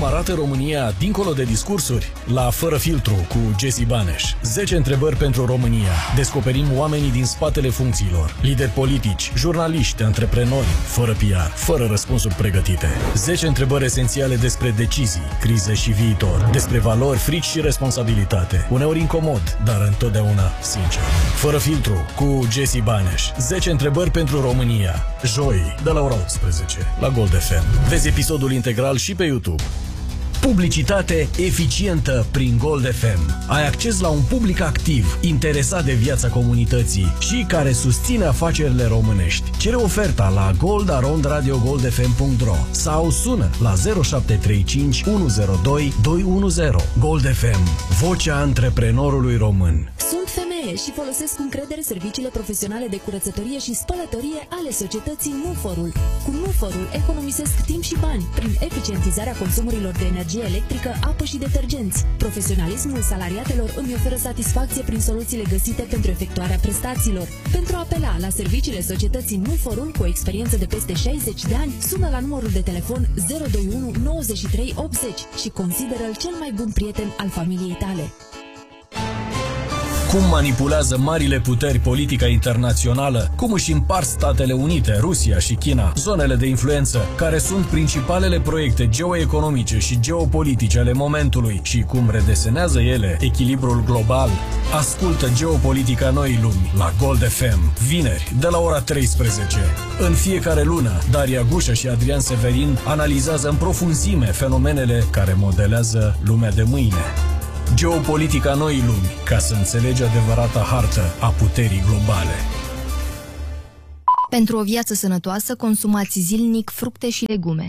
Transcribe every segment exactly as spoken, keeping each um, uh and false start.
cum arată România dincolo de discursuri? La Fără Filtru cu Jesse Baneș. zece întrebări pentru România. Descoperim oamenii din spatele funcțiilor. Lideri politici, jurnaliști, antreprenori, fără P R, fără răspunsuri pregătite. zece întrebări esențiale despre decizii, crize și viitor. Despre valori, frici și responsabilitate. Uneori incomod, dar întotdeauna sincer. Fără Filtru cu Jesse Baneș. zece întrebări pentru România. Joi, de la ora optsprezece, la Gold F M. Vezi episodul integral și pe YouTube. Publicitate eficientă prin Gold F M. Ai acces la un public activ, interesat de viața comunității și care susține afacerile românești. Cere oferta la gold arond radio gold f m punct r o sau sună la zero șapte trei cinci unu zero doi doi unu zero. Gold F M, vocea antreprenorului român. Sunt femeie și folosesc cu încredere serviciile profesionale de curățătorie și spălătorie ale societății Nuforul. Cu Nuforul economisesc timp și bani prin eficientizarea consumurilor de energie electrică, apă și detergenți. Profesionalismul salariatelor îmi oferă satisfacție prin soluțiile găsite pentru efectuarea prestațiilor. Pentru a apela la serviciile societății Nuforul cu o experiență de peste șaizeci de ani, sună la numărul de telefon zero doi unu nouăzeci și trei optzeci și consideră-l cel mai bun prieten al familiei tale. Cum manipulează marile puteri politica internațională, cum își împart Statele Unite, Rusia și China zonele de influență, care sunt principalele proiecte geoeconomice și geopolitice ale momentului și cum redesenează ele echilibrul global. Ascultă Geopolitica Noii Lumi la Gold F M, vineri, de la ora treisprezece. În fiecare lună, Daria Gușă și Adrian Severin analizează în profunzime fenomenele care modelează lumea de mâine. Geopolitica Noii Lumi, ca să înțelegi adevărata hartă a puterii globale. Pentru o viață sănătoasă, consumați zilnic fructe și legume.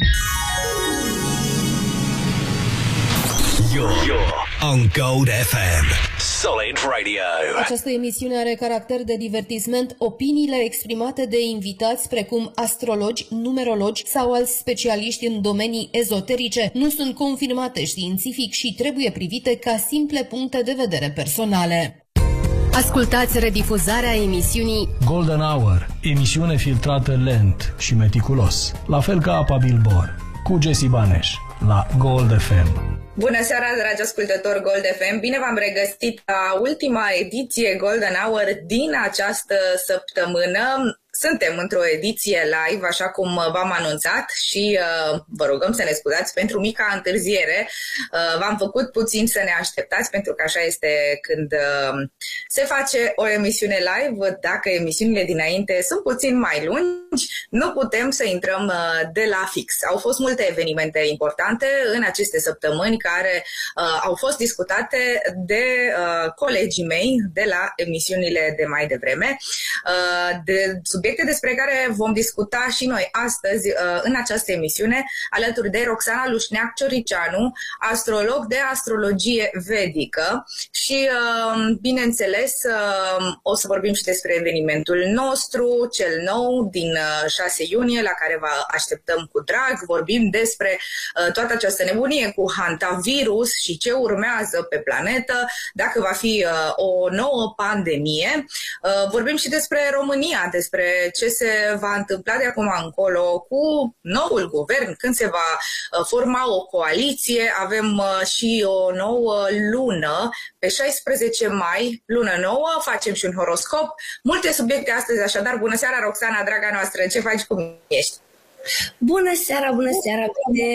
You're, you're on Gold F M. Solid Radio. Această emisiune are caracter de divertisment. Opiniile exprimate de invitați precum astrologi, numerologi sau alți specialiști în domenii ezoterice nu sunt confirmate științific și trebuie privite ca simple puncte de vedere personale. Ascultați redifuzarea emisiunii Golden Hour, emisiune filtrată lent și meticulos, la fel ca apa Bilbor, cu Jesse Baneș, la Gold F M. Bună seara, dragi ascultători Gold F M! Bine v-am regăsit la ultima ediție Golden Hour din această săptămână. Suntem într-o ediție live, așa cum v-am anunțat și uh, vă rugăm să ne scuzați pentru mica întârziere. Uh, v-am făcut puțin să ne așteptați, pentru că așa este când uh, se face o emisiune live. Dacă emisiunile dinainte sunt puțin mai lungi, nu putem să intrăm uh, de la fix. Au fost multe evenimente importante în aceste săptămâni care uh, au fost discutate de uh, colegii mei de la emisiunile de mai devreme. Uh, de subiecte despre care vom discuta și noi astăzi uh, în această emisiune, alături de Roxana Lușneac-Cioricianu, astrolog de astrologie vedică și, uh, bineînțeles, uh, o să vorbim și despre evenimentul nostru, cel nou, din uh, șase iunie, la care vă așteptăm cu drag. Vorbim despre uh, toată această nebunie cu hantavirus și ce urmează pe planetă, dacă va fi uh, o nouă pandemie. Uh, vorbim și despre România, despre ce se va întâmpla de acum încolo cu noul guvern, când se va forma o coaliție. Avem și o nouă lună, pe șaisprezece mai, lună nouă, facem și un horoscop. Multe subiecte astăzi, așadar. Bună seara, Roxana, draga noastră, ce faci, cum ești? Bună seara, bună seara, bine!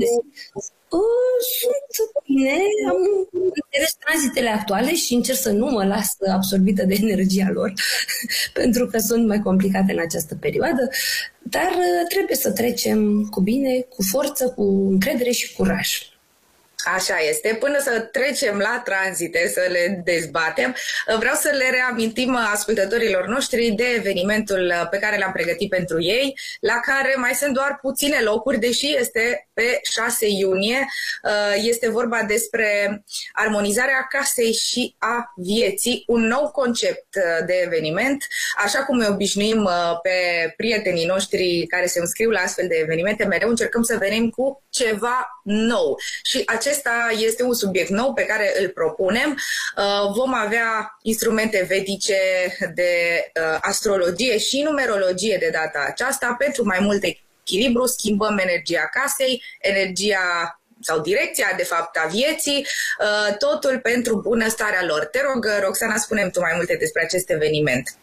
Uh, sunt bine, am interes tranzitele actuale și încerc să nu mă las absorbită de energia lor, pentru că sunt mai complicate în această perioadă, dar trebuie să trecem cu bine, cu forță, cu încredere și curaj. Așa este. Până să trecem la tranzite, să le dezbatem, vreau să le reamintim ascultătorilor noștri de evenimentul pe care l-am pregătit pentru ei, la care mai sunt doar puține locuri, deși este pe șase iunie. Este vorba despre armonizarea casei și a vieții, un nou concept de eveniment. Așa cum ne obișnuim pe prietenii noștri care se înscriu la astfel de evenimente, mereu încercăm să venim cu ceva nou. Și acesta este un subiect nou pe care îl propunem. Vom avea instrumente vedice de astrologie și numerologie de data aceasta pentru mai mult echilibru. Schimbăm energia casei, energia sau direcția, de fapt, a vieții, totul pentru bunăstarea lor. Te rog, Roxana, spune-mi tu mai multe despre acest eveniment.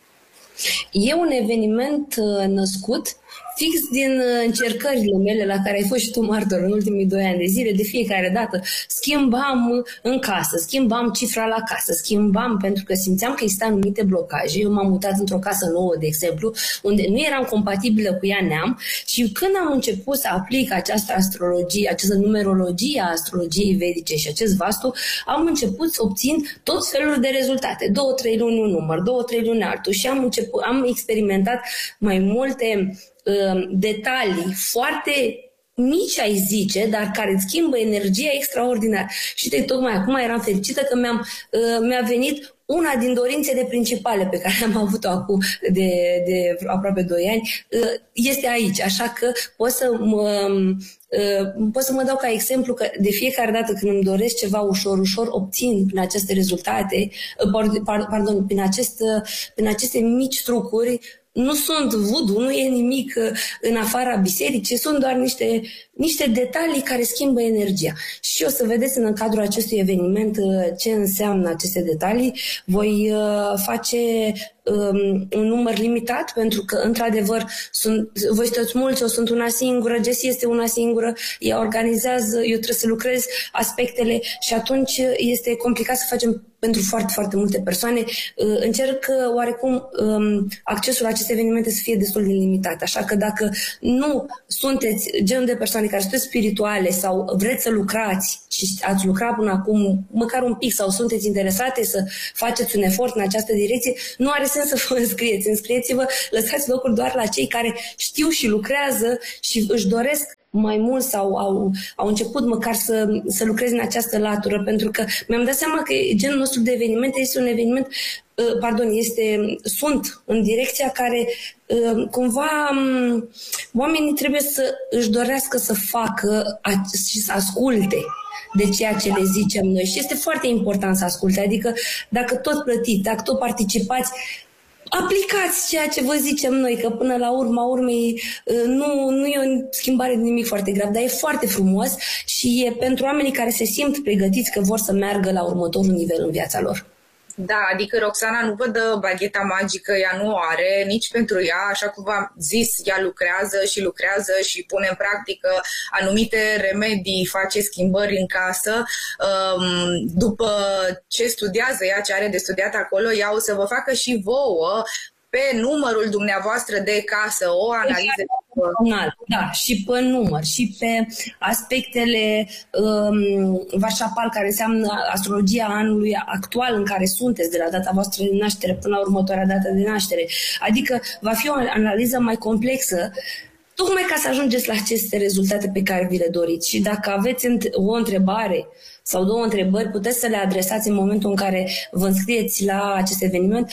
E un eveniment născut fix din încercările mele la care ai fost și tu martor în ultimii doi ani de zile. De fiecare dată schimbam în casă, schimbam cifra la casă, schimbam pentru că simțeam că există anumite blocaje. Eu m-am mutat într-o casă nouă, de exemplu, unde nu eram compatibilă cu ea neam și când am început să aplic această astrologie, această numerologie a astrologiei vedice și acest vastu, am început să obțin tot felul de rezultate. Două, trei luni un număr, două, trei luni altul și am, început, am experimentat mai multe detalii foarte mici, ai zice, dar care îți schimbă energia extraordinar. Și de tocmai acum eram fericită că mi-am, mi-a venit una din dorințele principale pe care am avut-o acum de, de aproape doi ani, este aici. Așa că pot să mă, pot să mă dau ca exemplu că de fiecare dată când îmi doresc ceva ușor, ușor obțin prin aceste rezultate, pardon, prin, acest, prin aceste mici trucuri. Nu sunt voodoo, nu e nimic în afara bisericii, sunt doar niște, niște detalii care schimbă energia. Și o să vedeți în cadrul acestui eveniment ce înseamnă aceste detalii. Voi face um, un număr limitat, pentru că, într-adevăr, sunt, voi sunteți mulți, eu sunt una singură, Jessie este una singură, ea organizează, eu trebuie să lucrez aspectele și atunci este complicat să facem pentru foarte, foarte multe persoane. Încerc oarecum accesul la aceste evenimente să fie destul de limitat. Așa că dacă nu sunteți genul de persoane care sunteți spirituale sau vreți să lucrați și ați lucrat până acum măcar un pic sau sunteți interesate să faceți un efort în această direcție, nu are sens să vă înscrieți. Înscrieți-vă, lăsați locuri doar la cei care știu și lucrează și își doresc mai mult sau au, au început măcar să, să lucreze în această latură, pentru că mi-am dat seama că genul nostru de evenimente este un eveniment, pardon, este, sunt în direcția care cumva oamenii trebuie să își dorească să facă și să asculte de ceea ce le zicem noi și este foarte important să asculte, adică dacă tot plătiți, dacă tot participați, aplicați ceea ce vă zicem noi, că până la urma urmei nu, nu e o schimbare de nimic foarte grav, dar e foarte frumos și e pentru oamenii care se simt pregătiți că vor să meargă la următorul nivel în viața lor. Da, adică Roxana nu vă dă bagheta magică, ea nu o are, nici pentru ea, așa cum v-am zis, ea lucrează și lucrează și pune în practică anumite remedii, face schimbări în casă. După ce studiază ea, ce are de studiat acolo, ea o să vă facă și vouă pe numărul dumneavoastră de casă o analiză. Da, și pe număr, și pe aspectele um, Varșapal, care înseamnă astrologia anului actual în care sunteți, de la data voastră de naștere până la următoarea dată de naștere. Adică va fi o analiză mai complexă, tocmai ca să ajungeți la aceste rezultate pe care vi le doriți. Și dacă aveți o întrebare sau două întrebări, puteți să le adresați în momentul în care vă înscrieți la acest eveniment,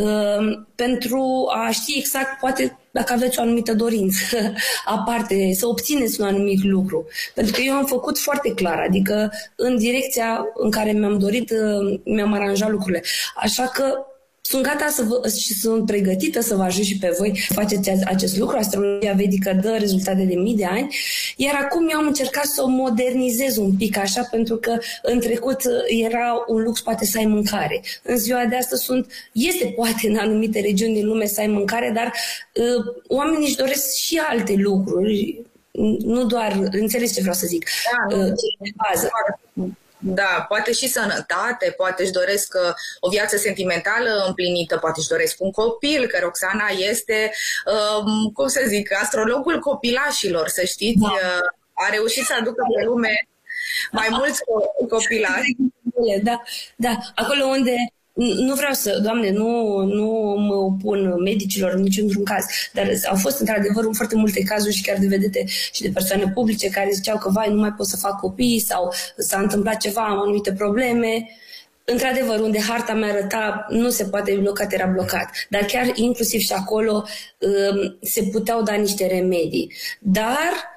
pentru a ști exact, poate, dacă aveți o anumită dorință aparte, să obțineți un anumit lucru. Pentru că eu am făcut foarte clar, adică în direcția în care mi-am dorit, mi-am aranjat lucrurile. Așa că sunt gata să vă, și sunt pregătită să vă ajut și pe voi să faceți acest lucru. Astrologia vedică dă rezultate de mii de ani, iar acum eu am încercat să o modernizez un pic așa, pentru că în trecut era un lux poate să ai mâncare. În ziua de astăzi sunt, este poate în anumite regiuni din lume să ai mâncare, dar uh, oamenii își doresc și alte lucruri, nu doar, înțelegi ce vreau să zic, da, uh, de bază. Da, poate și sănătate, poate își doresc o viață sentimentală împlinită, poate își doresc un copil, că Roxana este, um, cum să zic, astrologul copilașilor, să știți, da. A reușit să aducă pe lume mai mulți copilași. Da, da, acolo unde... Nu vreau să, Doamne, nu, nu mă opun medicilor în niciun caz, dar au fost într-adevăr foarte multe cazuri și chiar de vedete și de persoane publice care ziceau că, vai, nu mai pot să fac copii sau s-a întâmplat ceva, am anumite probleme. Într-adevăr, unde harta mea arăta nu se poate blocat, era blocat. Dar chiar inclusiv și acolo um, se puteau da niște remedii. Dar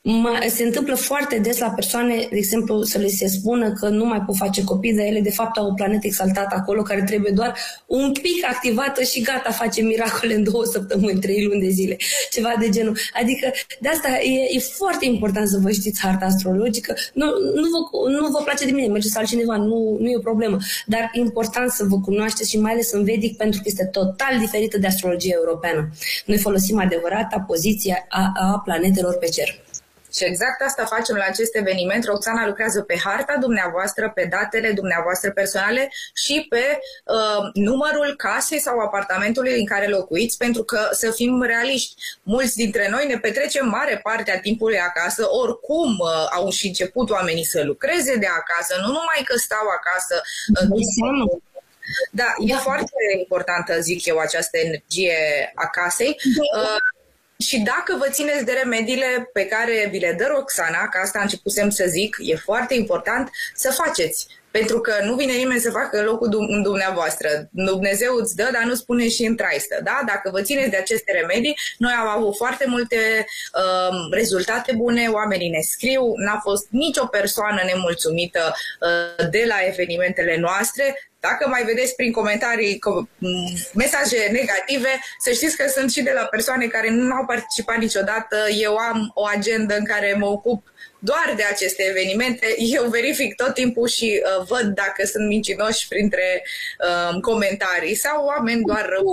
se întâmplă foarte des la persoane, de exemplu, să le se spună că nu mai pot face copii, dar ele de fapt au o planetă exaltată acolo care trebuie doar un pic activată și gata, face miracole în două săptămâni, trei luni de zile, ceva de genul. Adică de asta e, e foarte important să vă știți harta astrologică. Nu, nu, vă, nu vă place de mine, mergeți la altcineva, nu, nu e o problemă, dar e important să vă cunoașteți și mai ales în Vedic, pentru că este total diferită de astrologia europeană. Noi folosim adevărata poziție a, a planetelor pe cer. Și exact asta facem la acest eveniment. Roxana lucrează pe harta dumneavoastră, pe datele dumneavoastră personale și pe uh, numărul casei sau apartamentului în care locuiți, pentru că, să fim realiști, mulți dintre noi ne petrecem mare parte a timpului acasă, oricum uh, au și început oamenii să lucreze de acasă, nu numai că stau acasă. Uh, da, e da. foarte importantă, zic eu, această energie a casei. Uh, Și dacă vă țineți de remediile pe care vi le dă Roxana, că asta începusem să zic, e foarte important să faceți. Pentru că nu vine nimeni să facă locul în dumneavoastră. Dumnezeu îți dă, dar nu spune și în traistă. Da? Dacă vă țineți de aceste remedii, noi am avut foarte multe uh, rezultate bune, oamenii ne scriu, n-a fost nicio persoană nemulțumită uh, de la evenimentele noastre. Dacă mai vedeți prin comentarii mesaje negative, să știți că sunt și de la persoane care nu au participat niciodată. Eu am o agendă în care mă ocup doar de aceste evenimente. Eu verific tot timpul și uh, văd dacă sunt mincinoși printre uh, comentarii sau oameni doar rău.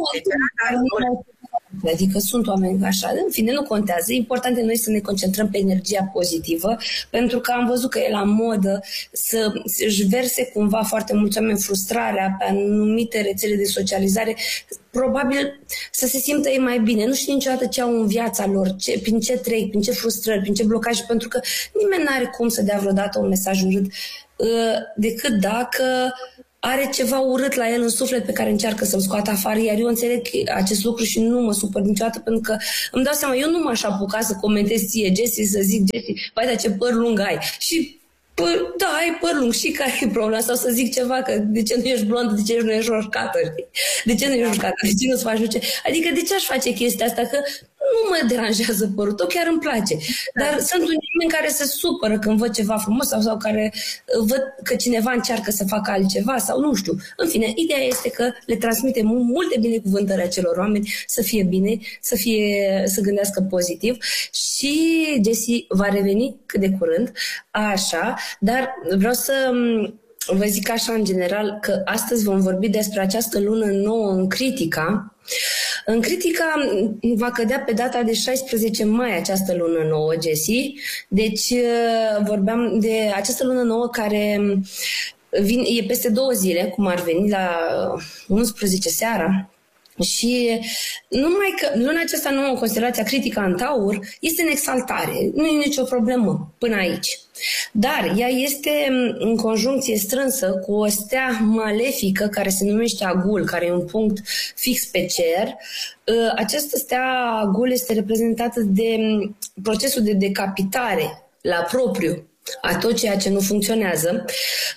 Adică sunt oameni așa, în fine, nu contează. E important de noi să ne concentrăm pe energia pozitivă, pentru că am văzut că e la modă să își verse cumva foarte mulți oameni frustrarea pe anumite rețele de socializare, probabil să se simtă ei mai bine. Nu știu niciodată ce au în viața lor, ce, prin ce trec, prin ce frustrări, prin ce blocaje, pentru că nimeni nu are cum să dea vreodată un mesaj urât decât dacă are ceva urât la el în suflet pe care încearcă să-l scoată afară, iar eu înțeleg acest lucru și nu mă supăr niciodată, pentru că îmi dau seama, eu nu m-aș apuca să comentez ție, Jessie, să zic, Jessie, vai, dar ce păr lung ai. Și păr, da, ai păr lung, și care e problema? Sau să zic ceva, că de ce nu ești blondă, de ce nu ești roșcată, de ce nu ești roșcată, de ce nu-ți faci ce? Adică de ce aș face chestia asta? Că nu mă deranjează părul tău, chiar îmi place. Dar sunt oameni care se supără când văd ceva frumos sau, sau care văd că cineva încearcă să facă altceva sau nu știu. În fine, ideea este că le transmite multe binecuvântări acelor oameni să fie bine, să, fie, să gândească pozitiv și Jessie va reveni cât de curând, așa, dar vreau să vă zic așa în general că astăzi vom vorbi despre această lună nouă în Critica. În Critica va cădea pe data de șaisprezece mai această lună nouă, Jessie. Deci vorbeam de această lună nouă care vin, e peste două zile, cum ar veni, la unsprezece seara. Și numai că luna aceasta nouă, constelația Critica în Taur, este în exaltare. Nu e nicio problemă până aici. Dar ea este în conjuncție strânsă cu o stea malefică care se numește Agul, care e un punct fix pe cer. Această stea Agul este reprezentată de procesul de decapitare la propriu a tot ceea ce nu funcționează.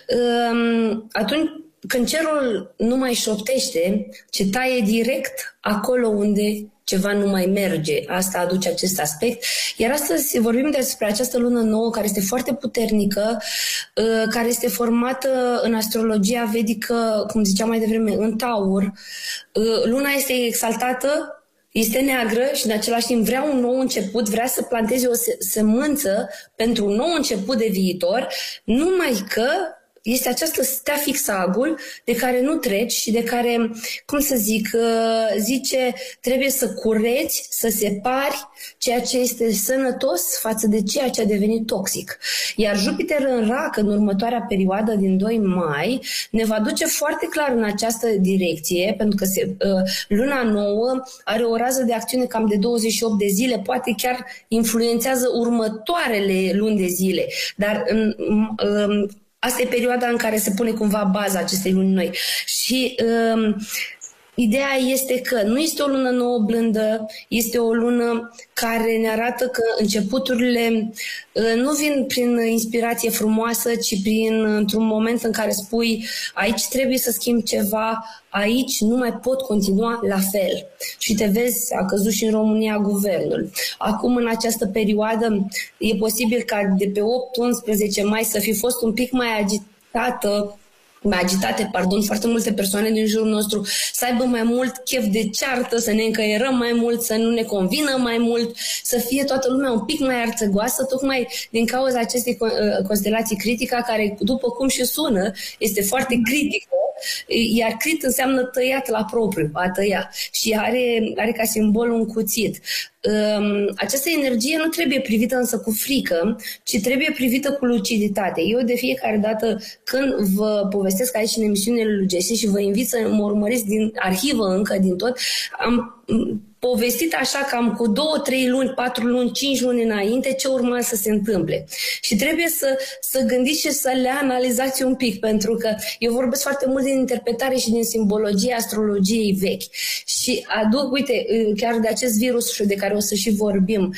Atunci când cerul nu mai șoptește, ci taie direct acolo unde ceva nu mai merge. Asta aduce acest aspect. Iar astăzi vorbim despre această lună nouă care este foarte puternică, care este formată în astrologia vedică, cum ziceam mai devreme, în Taur. Luna este exaltată, este neagră și în același timp vrea un nou început, vrea să planteze o sămânță pentru un nou început de viitor, numai că este această stea fixă Agul de care nu treci și de care, cum să zic, zice, trebuie să cureți, să separi ceea ce este sănătos față de ceea ce a devenit toxic. Iar Jupiter în Rac, în următoarea perioadă din doi mai, ne va duce foarte clar în această direcție, pentru că se, luna nouă are o rază de acțiune cam de douăzeci și opt de zile, poate chiar influențează următoarele luni de zile. Dar în, în asta e perioada în care se pune cumva baza acestei luni noi. Și um, Ideea este că nu este o lună nouă blândă, este o lună care ne arată că începuturile nu vin prin inspirație frumoasă, ci prin într-un moment în care spui aici trebuie să schimb ceva, aici nu mai pot continua la fel. Și te vezi, a căzut și în România guvernul. Acum, în această perioadă, e posibil ca de pe opt unsprezece mai să fi fost un pic mai agitată, mai agitate, pardon, foarte multe persoane din jurul nostru, să aibă mai mult chef de ceartă, să ne încăierăm mai mult, să nu ne convină mai mult, să fie toată lumea un pic mai arțăgoasă, tocmai din cauza acestei constelații Critica, care, după cum și sună, este foarte critică, iar crit înseamnă tăiat la propriu, a tăia, și are, are ca simbol un cuțit. Această energie nu trebuie privită însă cu frică, ci trebuie privită cu luciditate. Eu de fiecare dată când vă povestesc aici în emisiunile lui Jessie și vă invit să mă urmăriți din arhivă încă, din tot, am povestit așa cam cu două, trei luni, patru luni, cinci luni înainte ce urma să se întâmple. Și trebuie să, să gândiți și să le analizați un pic, pentru că eu vorbesc foarte mult din interpretare și din simbologia astrologiei vechi. Și aduc, uite, chiar de acest virus de care o să și vorbim,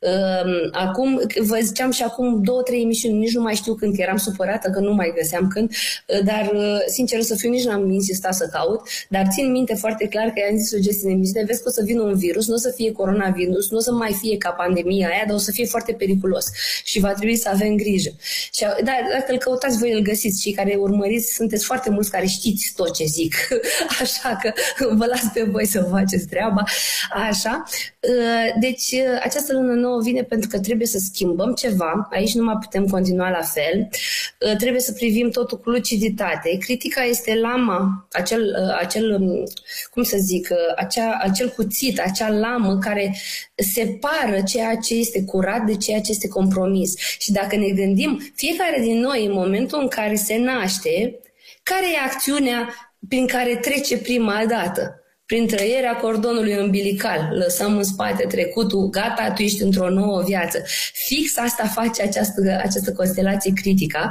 acum, vă ziceam și acum două, trei emisiuni, nici nu mai știu când, că eram supărată că nu mai găseam când, dar, sincer să fiu, nici n-am insistat să caut, dar țin minte foarte clar că i-am zis-o Jessie în emisiune, vezi că o să vină un virus, nu o să fie coronavirus, nu o să mai fie ca pandemia aia, dar o să fie foarte periculos și va trebui să avem grijă. Și, dar dacă îl căutați, voi îl găsiți, și care urmăriți, sunteți foarte mulți care știți tot ce zic, așa că vă las pe voi să faceți treaba. Așa. Deci această lună nouă vine pentru că trebuie să schimbăm ceva, aici nu mai putem continua la fel, trebuie să privim totul cu luciditate. Critica este lama, acel, acel cum să zic, acea, acel cuțit, acea lamă care separă ceea ce este curat de ceea ce este compromis. Și dacă ne gândim, fiecare din noi, în momentul în care se naște, care e acțiunea prin care trece prima dată? Prin trăierea cordonului umbilical, lăsăm în spate trecutul, gata, tu ești într-o nouă viață. Fix asta face această, această constelație Critica.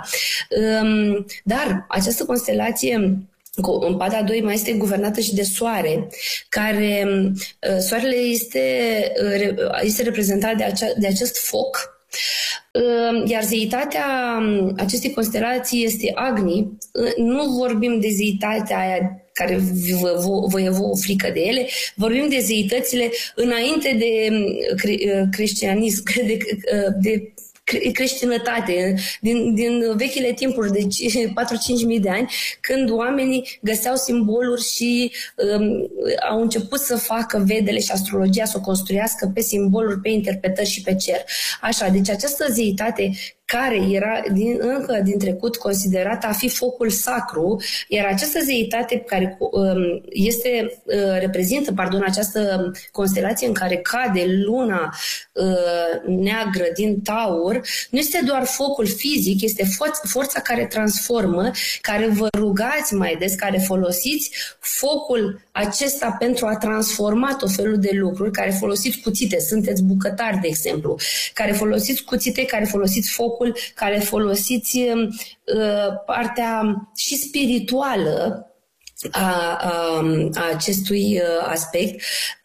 Dar această constelație în pada doi mai este guvernată și de soare, care soarele este, este reprezentat de, acea, de acest foc, iar zeitatea acestei constelații este Agni. Nu vorbim de zeitatea aia care vă, vă, vă e o frică de ele, vorbim de zeitățile înainte de creștianism, de, de creștinătate, din, din vechile timpuri, de patru-cinci mii de ani, când oamenii găseau simboluri și um, au început să facă vedele și astrologia, să o construiască pe simboluri, pe interpretări și pe cer. Așa, deci această zeitate care era din, încă din trecut considerată a fi focul sacru, iar această zeitate care um, este, uh, reprezintă, pardon, această constelație în care cade luna uh, neagră din Taur, nu este doar focul fizic, este for- forța care transformă, care vă rugați mai des, care folosiți focul acesta pentru a transforma tot felul de lucruri, care folosiți cuțite, sunteți bucătari, de exemplu, care folosiți cuțite, care folosiți foc, care folosiți uh, partea și spirituală a, a, a acestui aspect,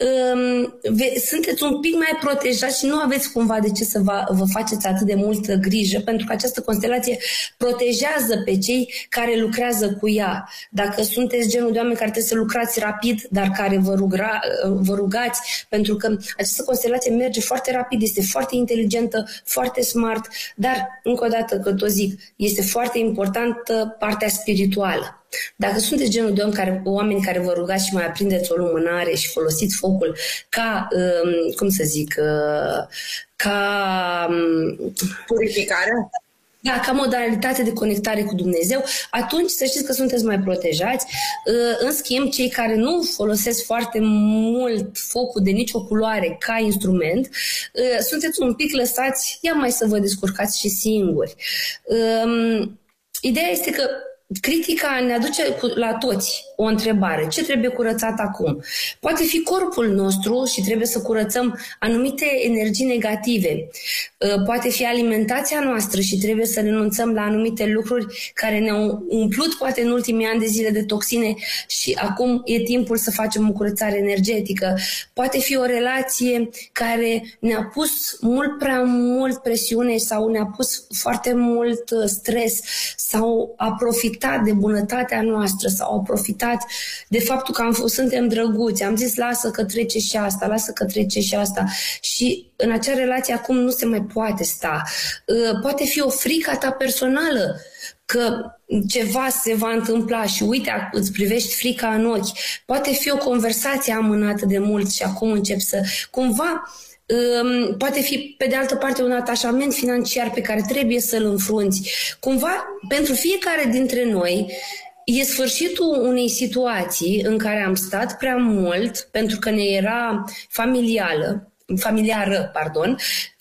sunteți un pic mai protejați și nu aveți cumva de ce să vă, vă faceți atât de multă grijă, pentru că această constelație protejează pe cei care lucrează cu ea. Dacă sunteți genul de oameni care trebuie să lucrați rapid, dar care vă, ruga, vă rugați, pentru că această constelație merge foarte rapid, este foarte inteligentă, foarte smart, dar, încă o dată, că tot zic, este foarte importantă partea spirituală. Dacă sunteți genul de om care, oameni care vă rugați și mai aprindeți o lumânare și folosiți focul ca, um, cum să zic, uh, ca... Um, purificare? Da, ca modalitate de conectare cu Dumnezeu, atunci să știți că sunteți mai protejați. În schimb, cei care nu folosesc foarte mult focul de nicio culoare ca instrument, sunteți un pic lăsați, ia mai să vă descurcați și singuri. Ideea este că critica ne aduce la toți o întrebare. Ce trebuie curățat acum? Poate fi corpul nostru și trebuie să curățăm anumite energii negative. Poate fi alimentația noastră și trebuie să renunțăm la anumite lucruri care ne-au umplut poate în ultimii ani de zile de toxine și acum e timpul să facem o curățare energetică. Poate fi o relație care ne-a pus mult prea mult presiune sau ne-a pus foarte mult stres sau a profitat de bunătatea noastră sau au profitat de faptul că am fost, suntem drăguți, am zis lasă că trece și asta, lasă că trece și asta și în acea relație acum nu se mai poate sta. Poate fi o frică ta personală că ceva se va întâmpla și uite, îți privești frica în ochi. Poate fi o conversație amânată de mult și acum încep să cumva. Poate fi, pe de altă parte, un atașament financiar pe care trebuie să-l înfrunți. Cumva, pentru fiecare dintre noi, e sfârșitul unei situații în care am stat prea mult pentru că ne era familială, familiară, pardon,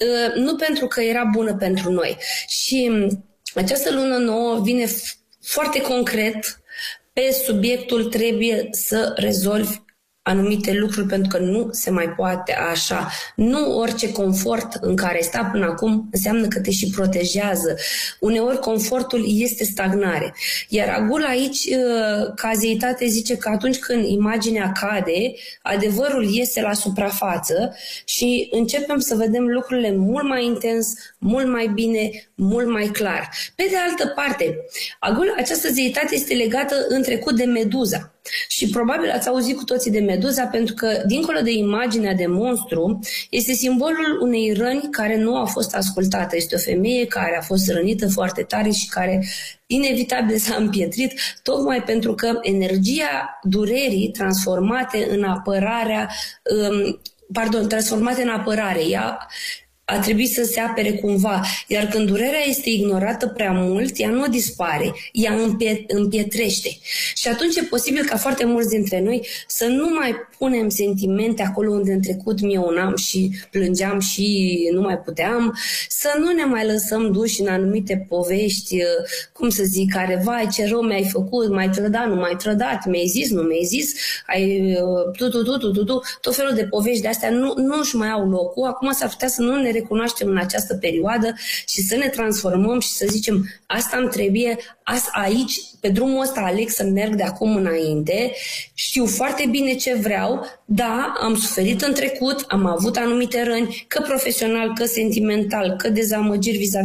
nu pentru că era bună pentru noi. Și această lună nouă vine foarte concret pe subiectul trebuie să rezolvi anumite lucruri pentru că nu se mai poate așa. Nu orice confort în care ai stat până acum înseamnă că te și protejează. Uneori confortul este stagnare. Iar Agul aici, ca zeitate, zice că atunci când imaginea cade, adevărul iese la suprafață și începem să vedem lucrurile mult mai intens, mult mai bine, mult mai clar. Pe de altă parte, Agul, această zeitate este legată în trecut de Meduza. Și probabil ați auzit cu toții de Meduza pentru că, dincolo de imaginea de monstru, este simbolul unei răni care nu a fost ascultată. Este o femeie care a fost rănită foarte tare și care inevitabil s-a împietrit, tocmai pentru că energia durerii transformate în apărarea, um, pardon, transformate în apărare, ea a trebuit să se apere cumva. Iar când durerea este ignorată prea mult, ea nu dispare, ea împietrește. Și atunci e posibil ca foarte mulți dintre noi să nu mai punem sentimente acolo unde în trecut mieunam și plângeam și nu mai puteam, să nu ne mai lăsăm duși în anumite povești, cum să zic, care, vai, ce rău mi-ai făcut, m-ai trădat, nu m-ai trădat, mi-ai zis, nu mi-ai zis, ai tu, tu, tu, tu, tu, tu, tot felul de povești de astea nu, nu își mai au locul. Acum s-ar putea să nu ne recunoaștem în această perioadă și să ne transformăm și să zicem asta îmi trebuie, asta aici, pe drumul ăsta aleg să merg de acum înainte, știu foarte bine ce vreau, da, am suferit în trecut, am avut anumite răni, că profesional, că sentimental, că dezamăgiri vis-a-vis